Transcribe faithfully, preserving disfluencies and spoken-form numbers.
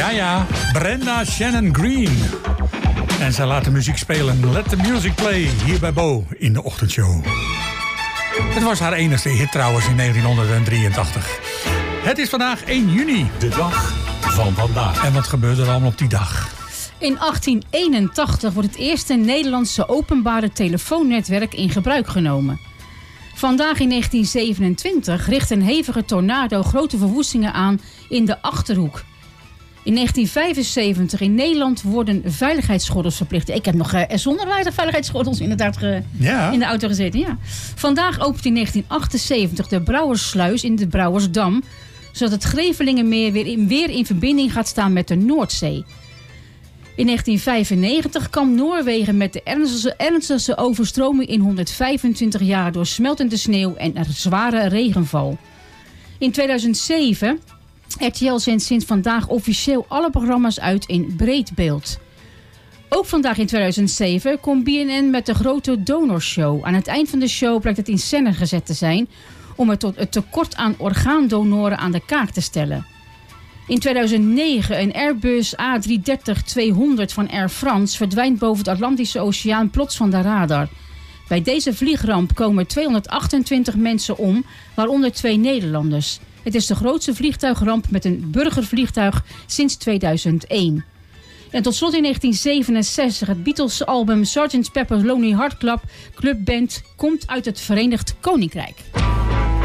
Ja, ja, Brenda Shannon Green. En zij laat de muziek spelen. Let the music play, hier bij Bo in de ochtendshow. Het was haar enigste hit trouwens in negentien drieëntachtig. Het is vandaag één juni. De dag van vandaag. En wat gebeurde er allemaal op die dag? In achttien eenentachtig wordt het eerste Nederlandse openbare telefoonnetwerk in gebruik genomen. Vandaag in negentien zevenentwintig richt een hevige tornado grote verwoestingen aan in de Achterhoek. In negentien vijfenzeventig in Nederland worden veiligheidsgordels verplicht. Ik heb nog uh, zonder veiligheidsgordels inderdaad ge, ja. in de auto gezeten. Ja. Vandaag opent in negentien achtenzeventig de Brouwerssluis in de Brouwersdam, zodat het Grevelingenmeer weer in, weer in verbinding gaat staan met de Noordzee. In negentien vijfennegentig kwam Noorwegen met de ernstigste, ernstigste overstroming in honderdvijfentwintig jaar door smeltende sneeuw en een zware regenval. In tweeduizend zeven R T L zendt sinds vandaag officieel alle programma's uit in breedbeeld. Ook vandaag in tweeduizend zeven komt B N N met de grote donorshow. Aan het eind van de show blijkt het in scène gezet te zijn om het tot het tekort aan orgaandonoren aan de kaak te stellen. In tweeduizend negen een Airbus A driehonderddertig tweehonderd van Air France verdwijnt boven de Atlantische Oceaan plots van de radar. Bij deze vliegramp komen tweehonderdachtentwintig mensen om, waaronder twee Nederlanders. Het is de grootste vliegtuigramp met een burgervliegtuig sinds tweeduizend één. En tot slot in negentien zevenenzestig het Beatles-album sergeant Pepper's Lonely Hearts Club Club Band komt uit het Verenigd Koninkrijk.